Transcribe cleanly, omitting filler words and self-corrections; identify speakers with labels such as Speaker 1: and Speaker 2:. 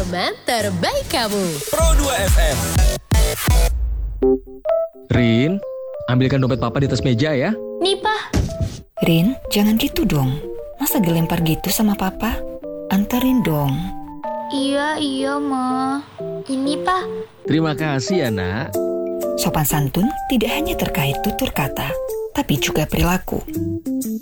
Speaker 1: teman terbaik kamu.
Speaker 2: Pro 2 FM.
Speaker 3: Rin, ambilkan dompet papa di atas meja ya.
Speaker 4: Nih, Pak.
Speaker 5: Rin, jangan gitu dong. Masa dilempar gitu sama papa? Anterin dong.
Speaker 4: Iya, Ma. Ini, Pak.
Speaker 3: Terima kasih ya, Nak.
Speaker 5: Sopan santun tidak hanya terkait tutur kata, tapi juga perilaku.